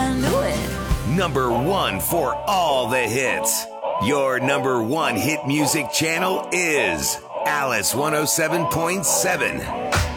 I knew it. Number 1 for all the hits. Your number 1 hit music channel is Alice 107.7.